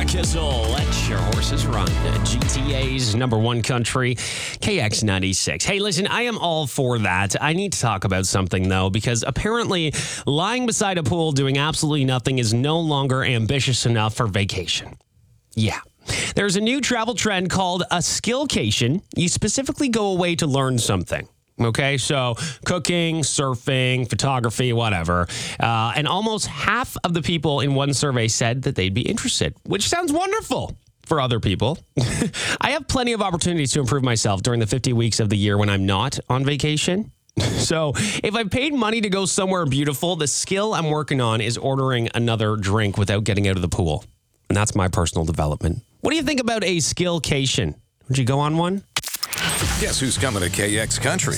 Kissel, let your horses run. GTA's number one country, KX96. Hey, listen, I am all for that. I need to talk about something, though, because apparently lying beside a pool doing absolutely nothing is no longer ambitious enough for vacation. Yeah. There's a new travel trend called a skillcation. You specifically go away to learn something. Okay, so cooking, surfing, photography, whatever. And almost half of the people in one survey said that they'd be interested, which sounds wonderful for other people. I have plenty of opportunities to improve myself during the 50 weeks of the year when I'm not on vacation. So if I paid money to go somewhere beautiful, the skill I'm working on is ordering another drink without getting out of the pool. And that's my personal development. What do you think about a skillcation? Would you go on one? Guess who's coming to KX Country?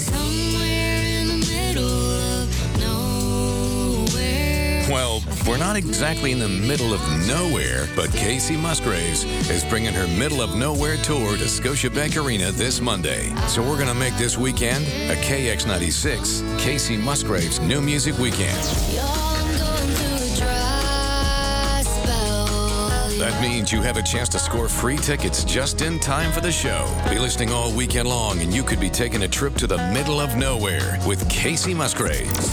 Well, we're not exactly in the middle of nowhere, but Casey Musgraves is bringing her Middle of Nowhere tour to Scotiabank Arena this Monday. So we're going to make this weekend a KX96 Casey Musgraves New Music Weekend. That means you have a chance to score free tickets just in time for the show. Be listening all weekend long, and you could be taking a trip to the middle of nowhere with Casey Musgraves.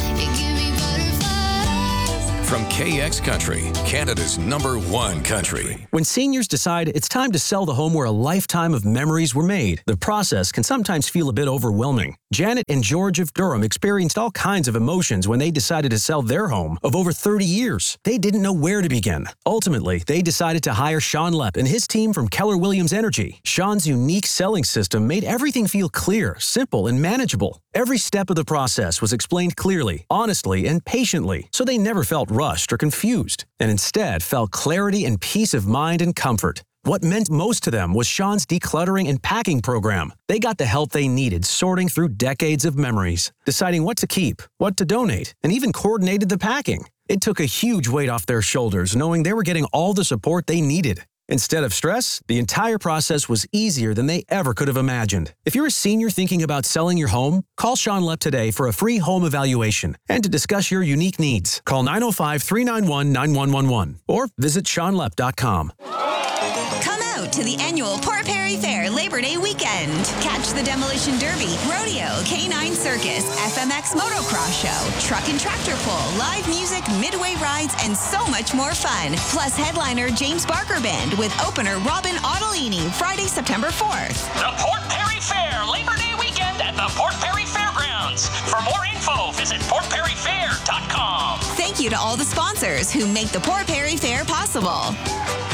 From KX Country, Canada's number one country. When seniors decide it's time to sell the home where a lifetime of memories were made, the process can sometimes feel a bit overwhelming. Janet and George of Durham experienced all kinds of emotions when they decided to sell their home of over 30 years. They didn't know where to begin. Ultimately, they decided to hire Sean Lepp and his team from Keller Williams Energy. Sean's unique selling system made everything feel clear, simple, and manageable. Every step of the process was explained clearly, honestly, and patiently, so they never felt rushed or confused, and instead felt clarity and peace of mind and comfort. What meant most to them was Sean's decluttering and packing program. They got the help they needed sorting through decades of memories, deciding what to keep, what to donate, and even coordinated the packing. It took a huge weight off their shoulders knowing they were getting all the support they needed. Instead of stress, the entire process was easier than they ever could have imagined. If you're a senior thinking about selling your home, call Sean Lepp today for a free home evaluation and to discuss your unique needs. Call 905-391-9111 or visit SeanLepp.com. To the annual Port Perry Fair Labor Day weekend. Catch the Demolition Derby, Rodeo, K9 Circus, FMX Motocross Show, Truck and Tractor Pull, live music, midway rides, and so much more fun. Plus headliner James Barker Band with opener Robin Ottolini, Friday, September 4th. The Port Perry Fair Labor Day weekend at the Port Perry Fairgrounds. For more info, visit portperryfair.com. Thank you to all the sponsors who make the Port Perry Fair possible.